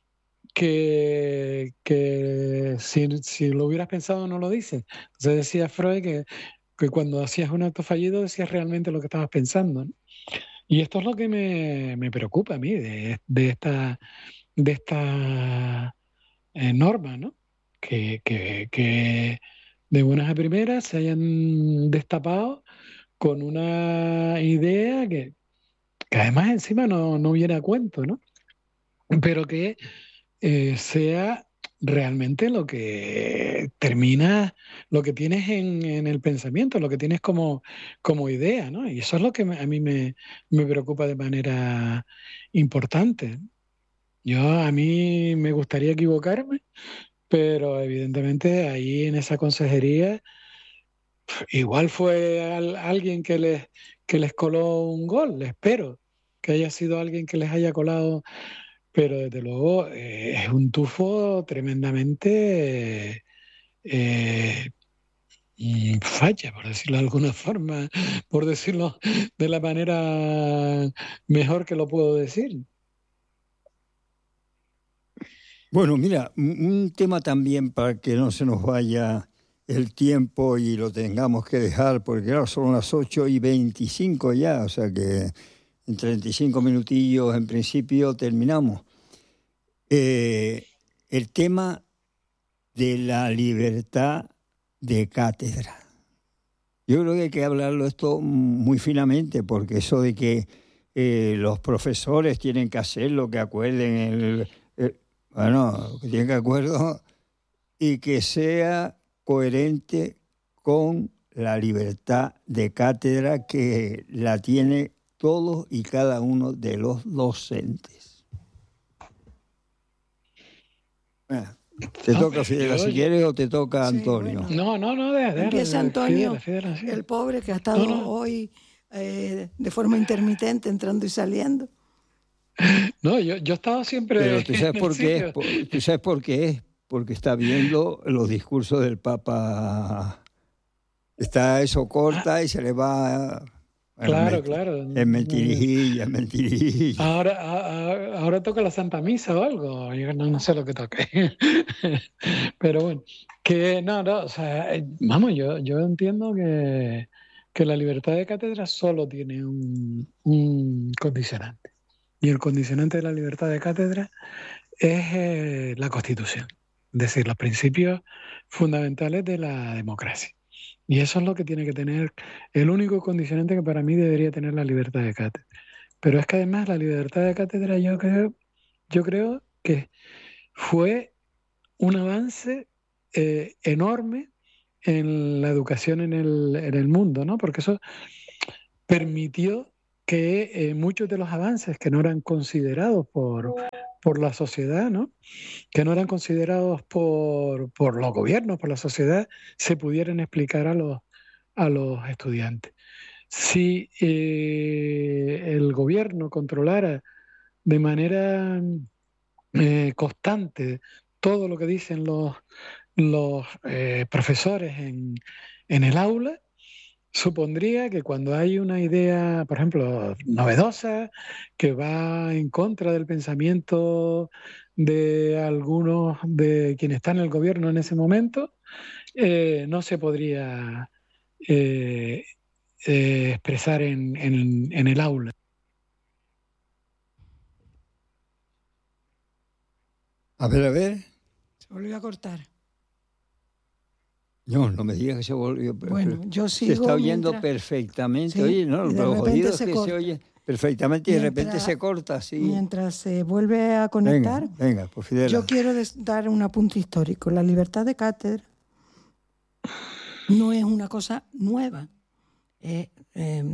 que, que si, si lo hubieras pensado no lo dices. Entonces decía Freud que, que cuando hacías un acto fallido decías realmente lo que estabas pensando, ¿no? Y esto es lo que me, me preocupa a mí de, de esta, de esta eh, norma, ¿no? Que, que, que de buenas a primeras se hayan destapado con una idea que, que además encima no, no viene a cuento, ¿no? Pero que eh, sea realmente lo que termina, lo que tienes en, en el pensamiento, lo que tienes como, como idea, ¿no? Y eso es lo que me- a mí me, me preocupa de manera importante. Yo, a mí me gustaría equivocarme, pero evidentemente ahí en esa consejería igual fue al- alguien que les, que les coló un gol, espero que haya sido alguien que les haya colado, pero desde luego eh, es un tufo tremendamente eh, mm, falla, por decirlo de alguna forma, por decirlo de la manera mejor que lo puedo decir. Bueno, mira, un un tema también para que no se nos vaya el tiempo y lo tengamos que dejar, porque claro, son las ocho y veinticinco ya, o sea que en treinta y cinco minutillos en principio terminamos. Eh, el tema de la libertad de cátedra. Yo creo que hay que hablarlo esto muy finamente, porque eso de que eh, los profesores tienen que hacer lo que acuerden, el, el, bueno, que tienen que acuerdo y que sea coherente con la libertad de cátedra que la tiene todos y cada uno de los docentes. Bueno, te No, toca Fidela yo, si yo, quieres o te toca Sí, Antonio. bueno. no, no, no, de, de, Empieza de, Antonio, Fidela, Fidela, sí. el pobre que ha No, estado no, hoy eh, de forma intermitente entrando y saliendo. no, yo, yo he estado siempre Pero tú sabes en el por qué es, sitio. por- tú sabes por qué es, porque está viendo los discursos del Papa. Está eso Ah, corta y se le va. Bueno, claro, menti- claro. es mentirijilla, es mentirijilla. Ahora, a- a- ahora toca la Santa Misa o algo. Yo no, no sé lo que toque. Pero bueno, que no, no, o sea, eh, vamos, yo, yo entiendo que, que la libertad de cátedra solo tiene un, un condicionante. Y el condicionante de la libertad de cátedra es eh, la Constitución, es decir, los principios fundamentales de la democracia. Y eso es lo que tiene que tener, el único condicionante que para mí debería tener la libertad de cátedra. Pero es que además la libertad de cátedra yo creo, yo creo que fue un avance eh, enorme en la educación en el, en el mundo, ¿no? Porque eso permitió que eh, muchos de los avances que no eran considerados por, por la sociedad, ¿no? Que no eran considerados por, por los gobiernos, por la sociedad, se pudieran explicar a los, a los estudiantes. Si eh, el gobierno controlara de manera eh, constante todo lo que dicen los, los eh, profesores en, en el aula, supondría que cuando hay una idea, por ejemplo, novedosa, que va en contra del pensamiento de algunos de quienes están en el gobierno en ese momento, eh, no se podría eh, eh, expresar en, en, en el aula. A ver, a ver. Se volvió a cortar. No, no me digas que se volvió. Bueno, yo sigo. Se está oyendo mientras... perfectamente. Sí, Oye, no, lo jodido es que corta. se oye perfectamente y mientras, de repente se corta, sí. Mientras se vuelve a conectar, venga, venga, pues Fidela. Yo quiero dar un apunte histórico. La libertad de cátedra no es una cosa nueva. Eh, eh,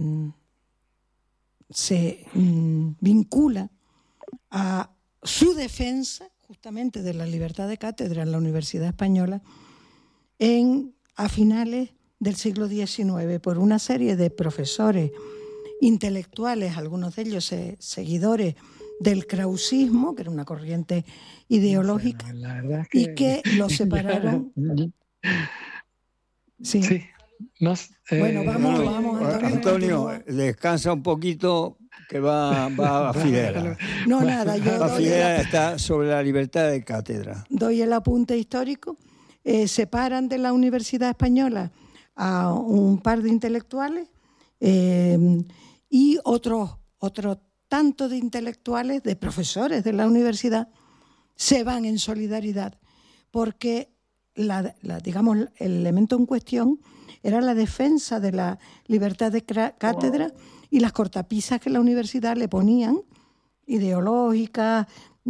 se mm, vincula a su defensa justamente de la libertad de cátedra en la Universidad Española en, a finales del siglo diecinueve por una serie de profesores intelectuales, algunos de ellos eh, seguidores del krausismo, que era una corriente ideológica, la verdad es que... y que los separaron. Sí. sí. No, eh, bueno, vamos, no, vamos. Antonio, Antonio descansa un poquito, que va, va a Fidela. No, nada, yo a doy Fidela el, está sobre la libertad de cátedra. Doy el apunte histórico. Eh, separan de la Universidad Española a un par de intelectuales eh, y otros otro tanto de intelectuales, de profesores de la universidad, se van en solidaridad porque la, la, digamos, el elemento en cuestión era la defensa de la libertad de cátedra y las cortapisas que la universidad le ponían, ideológicas,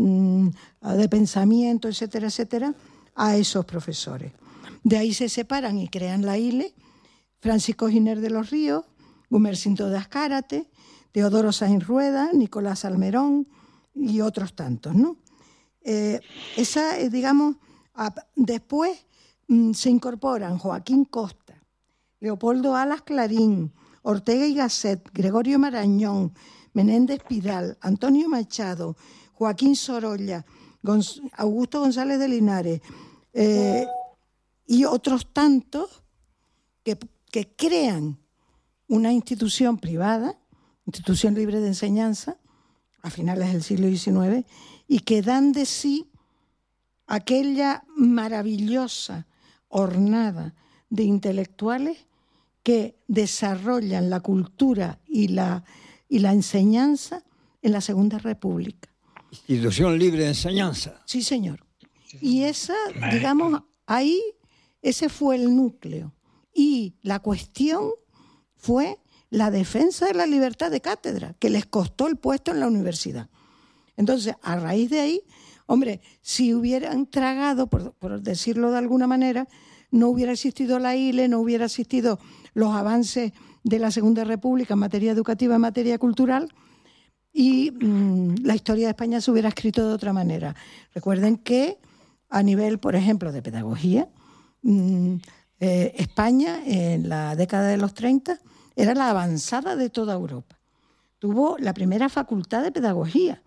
de pensamiento, etcétera, etcétera, a esos profesores. De ahí se separan y crean la I L E, Francisco Giner de los Ríos, Gumersinto de Azcárate, Teodoro Sainz Rueda, Nicolás Almerón y otros tantos, ¿no? Eh, esa, digamos, a, después mm, se incorporan Joaquín Costa, Leopoldo Alas Clarín, Ortega y Gasset, Gregorio Marañón, Menéndez Pidal, Antonio Machado, Joaquín Sorolla, Gonz- Augusto González de Linares eh, y otros tantos que, que crean una institución privada, institución libre de enseñanza, a finales del siglo diecinueve, y que dan de sí aquella maravillosa hornada de intelectuales que desarrollan la cultura y la, y la enseñanza en la Segunda República. Institución libre de enseñanza. Sí, señor. Y esa, digamos, ahí, ese fue el núcleo. Y la cuestión fue la defensa de la libertad de cátedra, que les costó el puesto en la universidad. Entonces, a raíz de ahí, hombre, si hubieran tragado, por, por decirlo de alguna manera, no hubiera existido la I L E, no hubiera existido los avances de la Segunda República en materia educativa, en materia cultural, y mmm, la historia de España se hubiera escrito de otra manera. Recuerden que a nivel, por ejemplo, de pedagogía, mmm, eh, España en la década de los treinta era la avanzada de toda Europa. Tuvo la primera facultad de pedagogía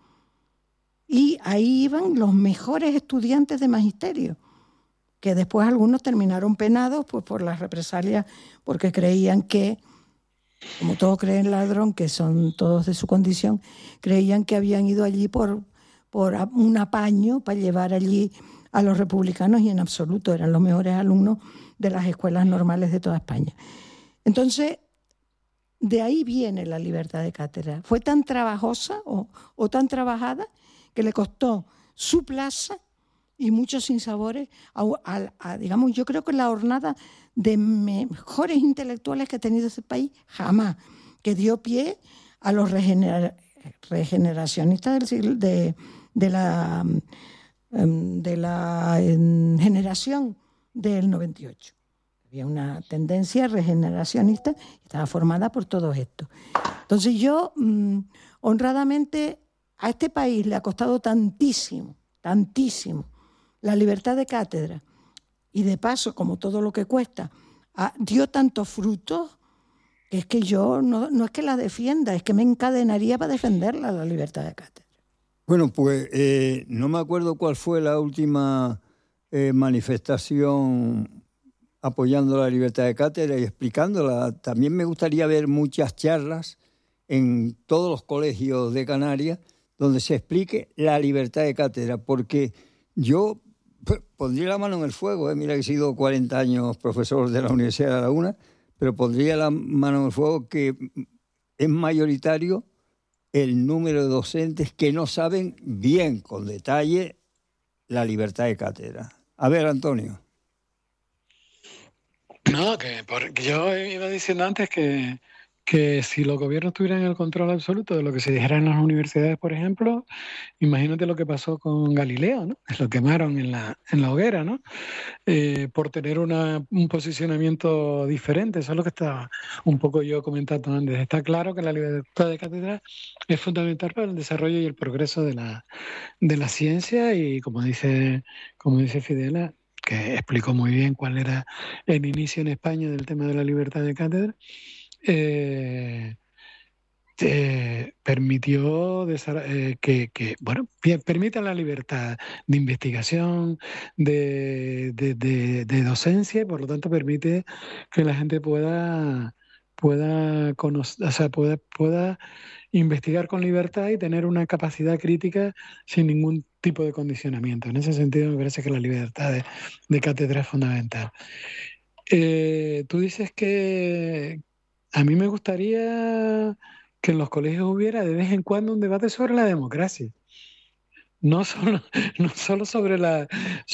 y ahí iban los mejores estudiantes de magisterio, que después algunos terminaron penados pues, por las represalias, porque creían que, como todos creen ladrón, que son todos de su condición, creían que habían ido allí por, por un apaño para llevar allí a los republicanos, y en absoluto eran los mejores alumnos de las escuelas normales de toda España. Entonces, de ahí viene la libertad de cátedra. Fue tan trabajosa o, o tan trabajada que le costó su plaza y muchos sinsabores, a, a, a, digamos, yo creo que la jornada de mejores intelectuales que ha tenido este país jamás, que dio pie a los regener, regeneracionistas del siglo, de, de la, de la generación del noventa y ocho. Había una tendencia regeneracionista y estaba formada por todos estos. Entonces yo, mmm, honradamente, a este país le ha costado tantísimo, tantísimo, la libertad de cátedra. Y de paso, como todo lo que cuesta, ah, dio tantos frutos que es que yo no, no es que la defienda, es que me encadenaría para defenderla, la libertad de cátedra. Bueno, pues eh, no me acuerdo cuál fue la última eh, manifestación apoyando la libertad de cátedra y explicándola. También me gustaría ver muchas charlas en todos los colegios de Canarias donde se explique la libertad de cátedra, porque yo pondría la mano en el fuego, ¿eh? Mira que he sido cuarenta años profesor de la Universidad de La Laguna, pero pondría la mano en el fuego que es mayoritario el número de docentes que no saben bien, con detalle, la libertad de cátedra. A ver, Antonio. No, que por, yo iba diciendo antes que, que si los gobiernos tuvieran el control absoluto de lo que se dijera en las universidades, por ejemplo, imagínate lo que pasó con Galileo, ¿no? Lo quemaron en la, en la hoguera, ¿no? Eh, por tener una, un posicionamiento diferente. Eso es lo que estaba un poco yo comentando antes. Está claro que la libertad de cátedra es fundamental para el desarrollo y el progreso de la, de la ciencia y, como dice, como dice Fidela, que explicó muy bien cuál era el inicio en España del tema de la libertad de cátedra, eh, eh, permitió eh, que, que, bueno, permita la libertad de investigación, de, de, de, de docencia, y por lo tanto permite que la gente pueda, pueda, conocer, o sea, pueda, pueda investigar con libertad y tener una capacidad crítica sin ningún tipo de condicionamiento. En ese sentido me parece que la libertad de, de cátedra es fundamental. Eh, tú dices que a mí me gustaría que en los colegios hubiera de vez en cuando un debate sobre la democracia. No solo, no solo sobre, la,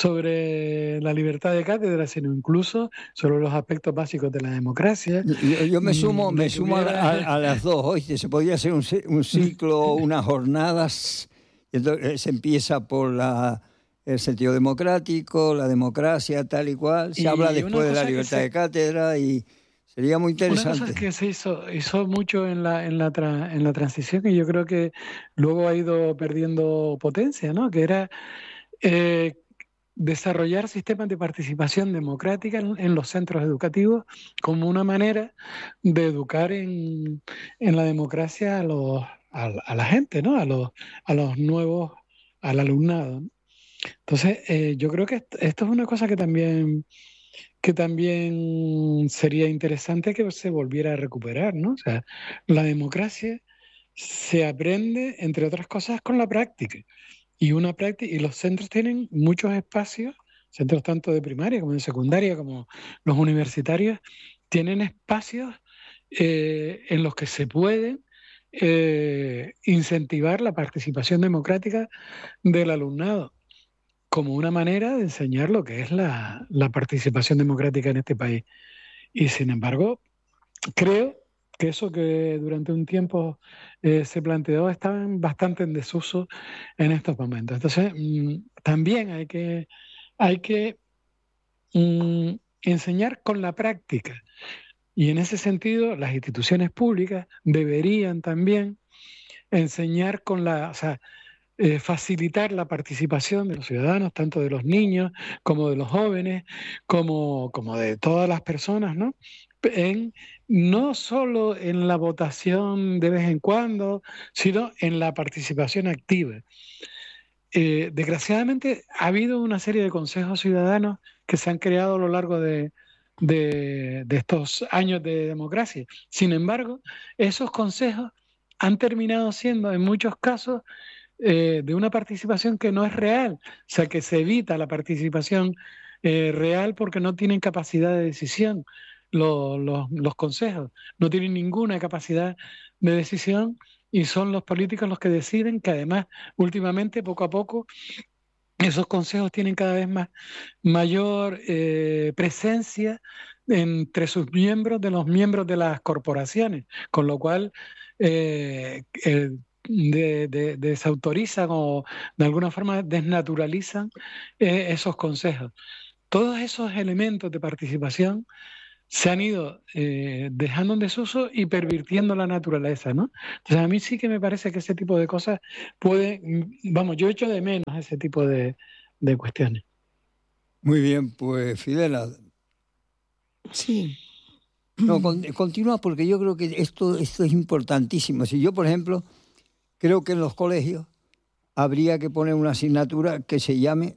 sobre la libertad de cátedra, sino incluso sobre los aspectos básicos de la democracia. Yo, yo me sumo, me sumo hubiera... a, a las dos. Oye, se podría hacer un, un ciclo, unas jornadas. Entonces, se empieza por la, el sentido democrático, la democracia, tal y cual. Se y habla después de la libertad se... de cátedra y sería muy interesante. Una cosa que se hizo, hizo mucho en la, en, la tra, en la transición y yo creo que luego ha ido perdiendo potencia, ¿no? Que era eh, desarrollar sistemas de participación democrática en, en los centros educativos como una manera de educar en, en la democracia a, los, a, a la gente, ¿no? A los, a los nuevos, al alumnado. Entonces, eh, yo creo que esto, esto es una cosa que también... que también sería interesante que se volviera a recuperar, ¿no? O sea, la democracia se aprende, entre otras cosas, con la práctica. Y una práctica, y los centros tienen muchos espacios, centros tanto de primaria como de secundaria, como los universitarios, tienen espacios eh, en los que se puede eh, incentivar la participación democrática del alumnado, como una manera de enseñar lo que es la, la participación democrática en este país. Y sin embargo, creo que eso que durante un tiempo eh, se planteó estaba bastante en desuso en estos momentos. Entonces, mmm, también hay que, hay que mmm, enseñar con la práctica. Y en ese sentido, las instituciones públicas deberían también enseñar con la... O sea, Eh, facilitar la participación de los ciudadanos, tanto de los niños como de los jóvenes, como, como de todas las personas, ¿no? En, no solo en la votación de vez en cuando, sino en la participación activa. Eh, desgraciadamente ha habido una serie de consejos ciudadanos que se han creado a lo largo de, de, de estos años de democracia. Sin embargo, esos consejos han terminado siendo, en muchos casos, Eh, de una participación que no es real, o sea, que se evita la participación eh, real porque no tienen capacidad de decisión. Los, los, los consejos no tienen ninguna capacidad de decisión y son los políticos los que deciden, que además últimamente, poco a poco, esos consejos tienen cada vez más mayor eh, presencia entre sus miembros, de los miembros de las corporaciones, con lo cual eh, eh, de, de, desautorizan o de alguna forma desnaturalizan eh, esos consejos. Todos esos elementos de participación se han ido eh, dejando en desuso y pervirtiendo la naturaleza, ¿no? Entonces a mí sí que me parece que ese tipo de cosas puede, vamos, yo echo de menos ese tipo de, de cuestiones. Muy bien, pues Fidela. Sí. No, con, continúa porque yo creo que esto, esto es importantísimo. Si yo, por ejemplo, creo que en los colegios habría que poner una asignatura que se llame